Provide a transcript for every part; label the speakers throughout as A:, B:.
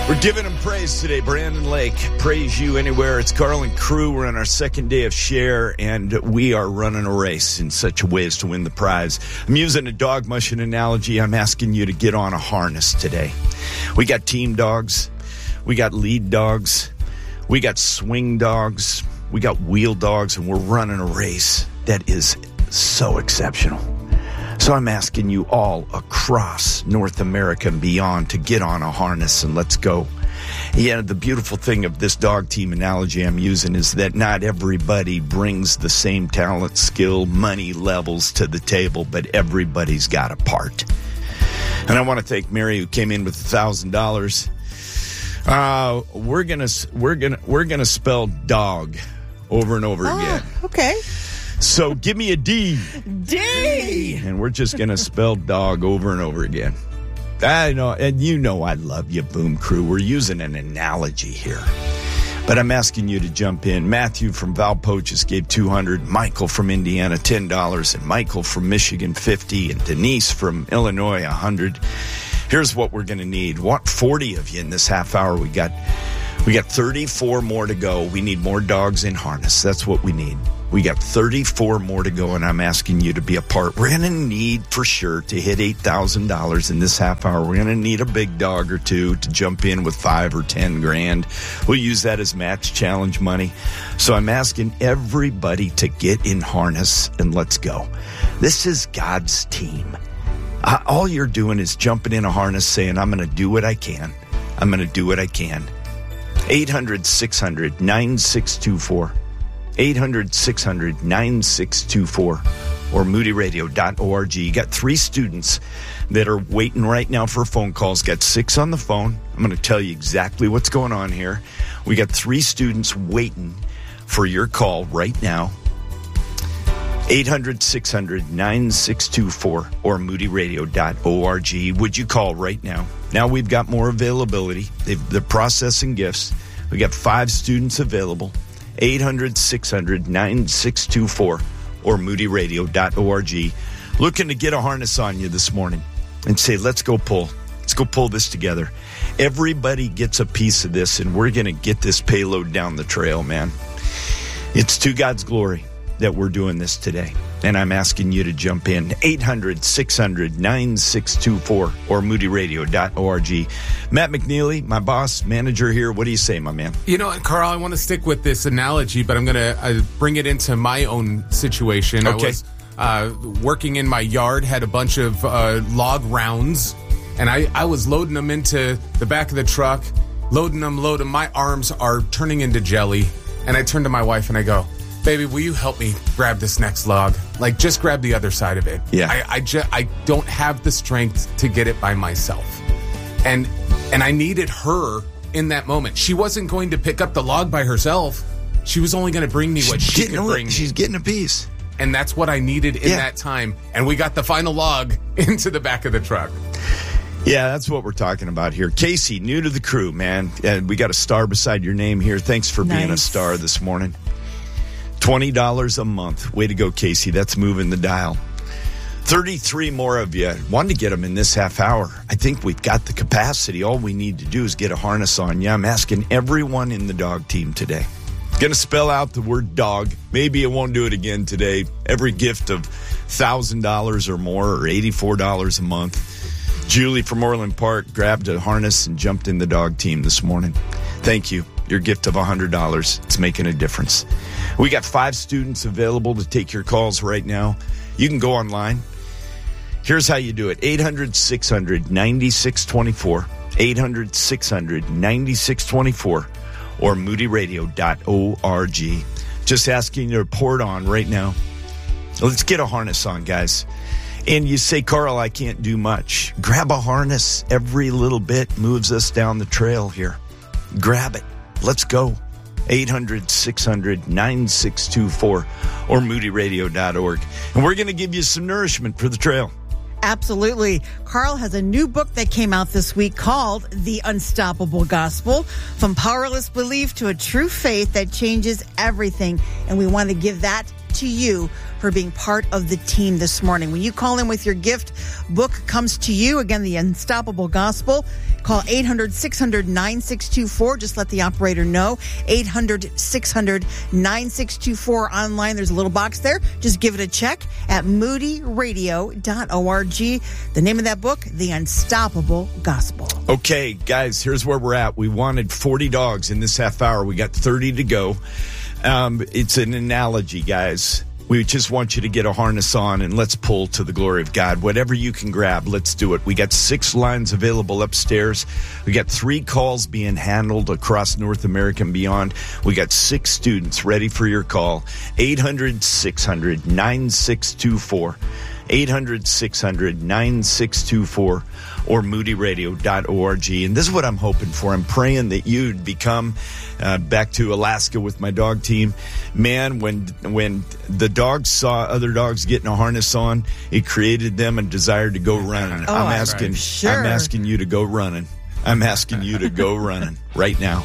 A: We're giving him praise today. Brandon Lake, praise you anywhere. It's Carl and crew. We're on our second day of share, and we are running a race in such a way as to win the prize. I'm using a dog mushing analogy. I'm asking you to get on a harness today. We got team dogs. We got lead dogs. We got swing dogs. We got wheel dogs, and we're running a race that is so exceptional. So I'm asking you all across North America and beyond to get on a harness and let's go. Yeah, the beautiful thing of this dog team analogy I'm using is that not everybody brings the same talent, skill, money levels to the table, but everybody's got a part. And I want to thank Mary who came in with $1,000. We're gonna spell dog over and over again.
B: Okay.
A: So give me a D.
B: D!
A: And we're just going to spell dog over and over again. I know, and you know I love you, Boom Crew. We're using an analogy here. But I'm asking you to jump in. Matthew from Valpoches gave $200. Michael from Indiana, $10. And Michael from Michigan, $50. And Denise from Illinois, $100. Here's what we're going to need. Want 40 of you in this half hour. We got 34 more to go. We need more dogs in harness. That's what we need. We got 34 more to go, and I'm asking you to be a part. We're going to need, for sure, to hit $8,000 in this half hour. We're going to need a big dog or two to jump in with $5 or $10,000. We'll use that as match challenge money. So I'm asking everybody to get in harness, and let's go. This is God's team. All you're doing is jumping in a harness saying, I'm going to do what I can. I'm going to do what I can. 800-600-9624. 800-600-9624 or moodyradio.org. You got 3 students that are waiting right now for phone calls. Got 6 on the phone. I'm going to tell you exactly what's going on here. We got 3 students waiting for your call right now. 800-600-9624 or moodyradio.org. Would you call right now? Now we've got more availability. They're processing gifts. We got 5 students available. 800-600-9624 or moodyradio.org. Looking to get a harness on you this morning and say, let's go pull. Let's go pull this together. Everybody gets a piece of this, and we're going to get this payload down the trail, man. It's to God's glory that we're doing this today. And I'm asking you to jump in. 800-600-9624 or moodyradio.org. Matt McNeely, my boss, manager here. What do you say, my man?
C: You know, Carl, I want to stick with this analogy, but I'm going to bring it into my own situation.
A: Okay.
C: I was working in my yard, had a bunch of log rounds, and I was loading them into the back of the truck, loading them. My arms are turning into jelly. And I turn to my wife and I go, baby, will you help me grab this next log? Like, just grab the other side of it.
A: Yeah.
C: I don't have the strength to get it by myself. And I needed her in that moment. She wasn't going to pick up the log by herself. She was only going to bring me what she could bring me.
A: She's getting a piece.
C: And that's what I needed in that time. And we got the final log into the back of the truck.
A: Yeah, that's what we're talking about here. Casey, new to the crew, man. We got a star beside your name here. Thanks for being a star this morning. $20 a month. Way to go, Casey. That's moving the dial. 33 more of you. Wanted to get them in this half hour. I think we've got the capacity. All we need to do is get a harness on you. I'm asking everyone in the dog team today. Going to spell out the word dog. Maybe it won't do it again today. Every gift of $1,000 or more or $84 a month. Julie from Orland Park grabbed a harness and jumped in the dog team this morning. Thank you. Your gift of $100. It's making a difference. We got 5 students available to take your calls right now. You can go online. Here's how you do it. 800-600-9624. 800-600-9624 or moodyradio.org. Just asking you to report on right now. Let's get a harness on, guys. And you say, Carl, I can't do much. Grab a harness. Every little bit moves us down the trail here. Grab it. Let's go. 800-600-9624 or moodyradio.org. And we're going to give you some nourishment for the trail.
B: Absolutely. Carl has a new book that came out this week called The Unstoppable Gospel, From Powerless Belief to a True Faith That Changes Everything. And we want to give that to you for being part of the team this morning. When you call in with your gift, book comes to you. Again, The Unstoppable Gospel. Call 800-600-9624. Just let the operator know. 800-600-9624. Online, there's a little box there. Just give it a check at moodyradio.org. The name of that book, The Unstoppable Gospel.
A: Okay, guys, here's where we're at. We wanted 40 dogs in this half hour. We got 30 to go. It's an analogy, guys. We just want you to get a harness on and let's pull to the glory of God. Whatever you can grab, let's do it. We got 6 lines available upstairs. We got 3 calls being handled across North America and beyond. We got 6 students ready for your call. 800-600-9624. 800-600-9624 or moodyradio.org. And this is what I'm hoping for. I'm praying that you'd become back to Alaska with my dog team. Man, when the dogs saw other dogs getting a harness on, it created them a desire to go running.
B: Oh,
A: I'm asking you to go running. I'm asking you to go running right now.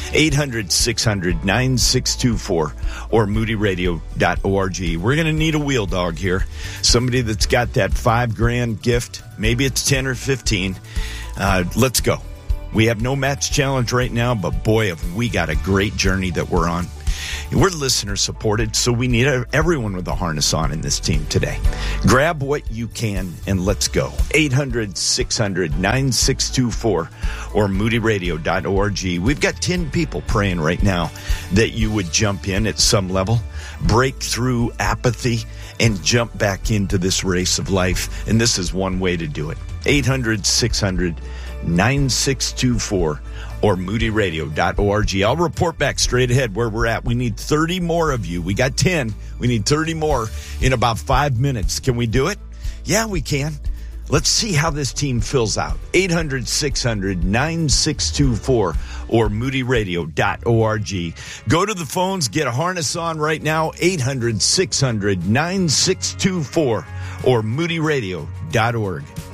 A: 800-600-9624 or moodyradio.org. We're going to need a wheel dog here. Somebody that's got that $5,000 gift. Maybe it's 10 or 15. Let's go. We have no match challenge right now, but boy, have we got a great journey that we're on. We're listener supported, so we need everyone with a harness on in this team today. Grab what you can and let's go. 800-600-9624 or moodyradio.org. We've got 10 people praying right now that you would jump in at some level, break through apathy, and jump back into this race of life. And this is one way to do it. 800-600-9624 or moodyradio.org. I'll report back straight ahead where we're at. We need 30 more of you. We got 10. We need 30 more in about 5 minutes. Can we do it? Yeah, we can. Let's see how this team fills out. 800-600-9624 or moodyradio.org. Go to the phones, get a harness on right now. 800-600-9624 or moodyradio.org.